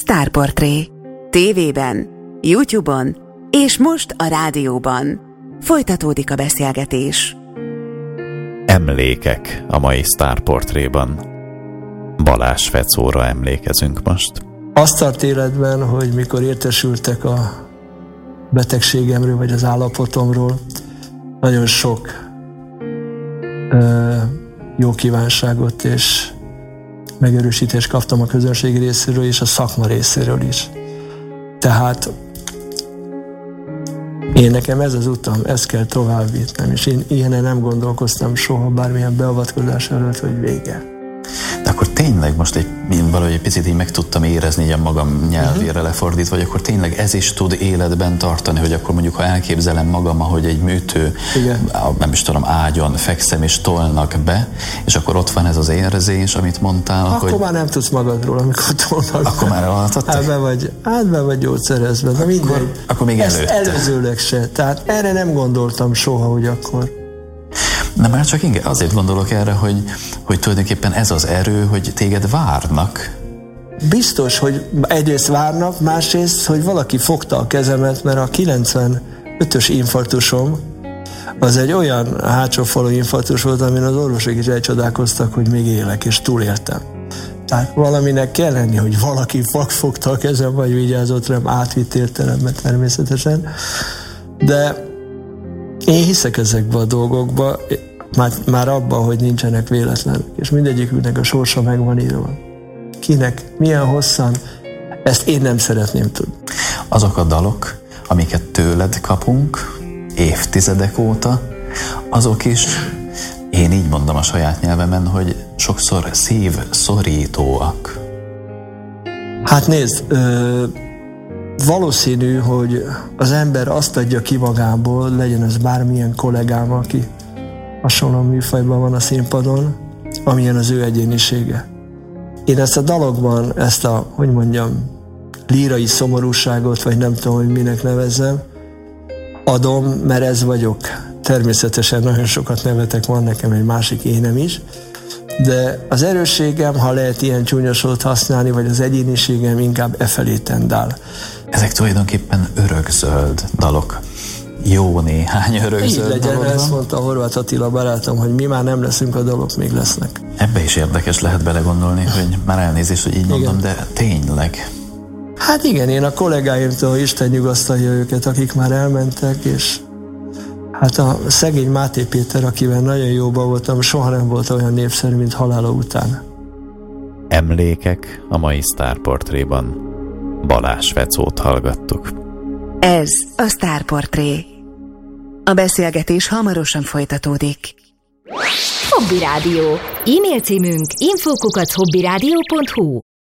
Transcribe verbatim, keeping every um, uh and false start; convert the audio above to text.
Sztárportré. Tévében, YouTube-on és most a rádióban. Folytatódik a beszélgetés. Emlékek a mai Sztárportréban. Balázs Fecóra emlékezünk most. Azt tart életben, hogy mikor értesültek a betegségemről, vagy az állapotomról, nagyon sok ö, jó kívánságot és megerősítést kaptam a közönség részéről és a szakma részéről is. Tehát én nekem ez az utam, ezt kell tovább vitnem, és én ilyenen nem gondolkoztam soha bármilyen beavatkozás előtt, hogy vége. De akkor tényleg most egy, én valahogy egy picit így meg tudtam érezni így a magam nyelvére uh-huh. lefordítva, vagy akkor tényleg ez is tud életben tartani, hogy akkor mondjuk, ha elképzelem magam, ahogy egy műtő, a, nem is tudom, ágyon fekszem és tolnak be, és akkor ott van ez az érzés, amit mondtál, akkor hogy... már nem tudsz magadról, amikor tolnak. Akkor már elaltattak? Hát be vagy, hát be vagy gyógyszerezve. De akkor, akkor még ezt előtte. Előzőleg se. Tehát erre nem gondoltam soha, hogy akkor... Na már csak inkább azért gondolok erre, hogy, hogy tulajdonképpen ez az erő, hogy téged várnak. Biztos, hogy egyrészt várnak, másrészt, hogy valaki fogta a kezemet, mert a kilencvenötös infarktusom az egy olyan hátsó falu infarktus volt, amin az orvosok is elcsodálkoztak, hogy még élek, és túléltem. Tehát valaminek kell lenni, hogy valaki fogta a kezem, vagy vigyázott rám, átvitt értelemben természetesen. De én hiszek ezekbe a dolgokba, már, már abban, hogy nincsenek véletlenek, és mindegyiküknek a sorsa meg van írva. Kinek, milyen hosszan, ezt én nem szeretném tudni. Azok a dalok, amiket tőled kapunk évtizedek óta, azok is, én így mondom a saját nyelvemen, hogy sokszor szívszorítóak. Hát nézd, ö, valószínű, hogy az ember azt adja ki magából, legyen ez bármilyen kollégám, aki hasonló műfajban van a színpadon, amilyen az ő egyénisége. Én ezt a dalokban, ezt a, hogy mondjam, lírai szomorúságot, vagy nem tudom, hogy minek nevezzem, adom, mert ez vagyok. Természetesen nagyon sokat nevetek, van nekem egy másik énem is, de az erősségem, ha lehet ilyen csúnya szót használni, vagy az egyéniségem inkább e felé tendál. Ezek tulajdonképpen örökzöld dalok. Jó néhány örökzöld így legyen, dalok van. Ezt mondta Horváth Attila barátom, hogy mi már nem leszünk, a dalok még lesznek. Ebbe is érdekes lehet belegondolni, hogy már elnézést, hogy így mondom, de tényleg. Hát igen, én a kollégáimtól Isten nyugasztalja őket, akik már elmentek, és hát a szegény Máté Péter, akivel nagyon jóban voltam, soha nem volt olyan népszerű, mint halála után. Emlékek a mai Sztárportréban. Balázs Fecót hallgattuk. Ez a Sztárportré. A beszélgetés hamarosan folytatódik. Hobby Rádió. E-mail címünk info kukac hobbyradio pont hu.